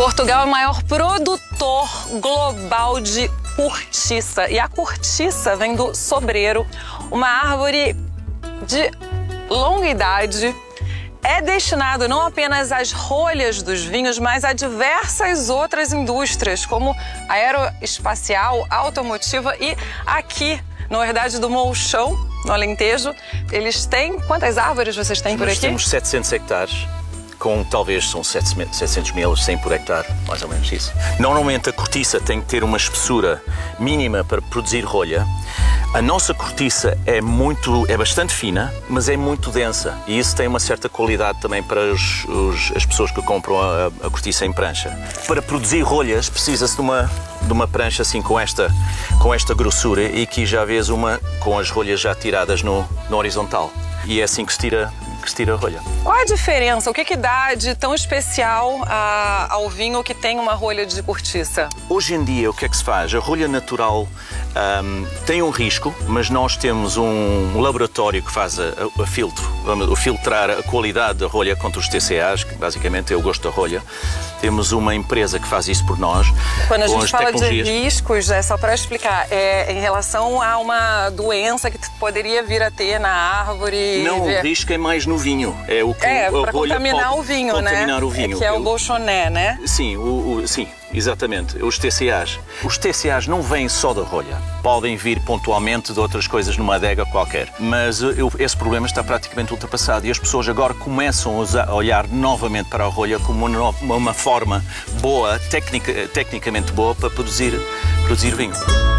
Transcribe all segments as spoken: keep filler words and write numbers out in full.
Portugal é o maior produtor global de cortiça. E a cortiça vem do sobreiro, uma árvore de longa idade. É destinado não apenas às rolhas dos vinhos, mas a diversas outras indústrias, como aeroespacial, automotiva e aqui, na Herdade do Molchão, no Alentejo, eles têm... Quantas árvores vocês têm por Nós aqui? temos setecentos hectares, com talvez são setecentos mil, cem por hectare, mais ou menos isso. Normalmente a cortiça tem que ter uma espessura mínima para produzir rolha. A nossa cortiça é, muito, é bastante fina, mas é muito densa e isso tem uma certa qualidade também para os, os, as pessoas que compram a, a cortiça em prancha. Para produzir rolhas precisa-se de uma, de uma prancha assim com esta, com esta grossura e aqui já vês uma com as rolhas já tiradas no, no horizontal e é assim que se tira, que se tira a rolha. Qual a diferença? O que, que dá de tão especial a, ao vinho que tem uma rolha de cortiça? Hoje em dia o que é que se faz? A rolha natural um, tem um risco, mas nós temos um laboratório que faz a, a, a filtro, vamos a filtrar a qualidade da rolha contra os T C As, que basicamente é o gosto da rolha. Temos uma empresa que faz isso por nós. Quando a gente fala tecnologias... de riscos, é só para explicar, é em relação a uma doença que poderia vir a ter na árvore. Não, o risco é mais no vinho. É o que É, para contaminar pode o vinho, contaminar né? o vinho. É que é o bolchoné, né? Sim, o, o, sim, exatamente. Os T C As. Os T C As não vêm só da rolha. Podem vir pontualmente de outras coisas numa adega qualquer. Mas eu, esse problema está praticamente ultrapassado e as pessoas agora começam a, usar, a olhar novamente para a rolha como uma, uma forma boa, tecnica, tecnicamente boa, para produzir, produzir vinho.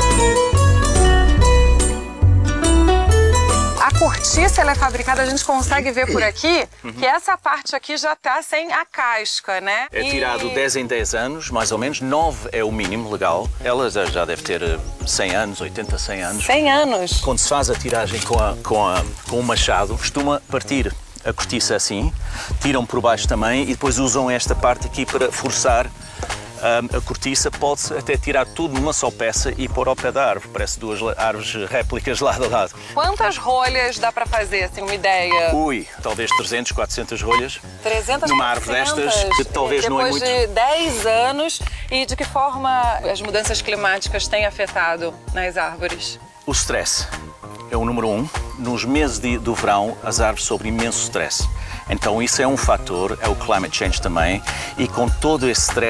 A cortiça ela é fabricada, a gente consegue ver por aqui, uhum. que essa parte aqui já está sem a casca, né? É e... tirado dez em dez anos, mais ou menos, nove é o mínimo legal. Ela já, já deve ter cem anos, oitenta, cem anos. cem anos? Quando se faz a tiragem com, a, com, a, com o machado, costuma partir a cortiça assim, tiram por baixo também e depois usam esta parte aqui para forçar um, a cortiça. Pode-se até tirar tudo numa só peça e pôr ao pé da árvore. Parece duas árvores réplicas lado a lado. Quantas rolhas dá para fazer, assim, uma ideia? Ui, talvez trezentas, quatrocentas rolhas. trezentas, numa árvore destas, que talvez não é muito... Depois de dez anos, e de que forma as mudanças climáticas têm afetado nas árvores? O stress é o número um. Nos meses de, do verão, as árvores sofrem imenso stress. Então isso é um fator, é o climate change também, e com todo esse stress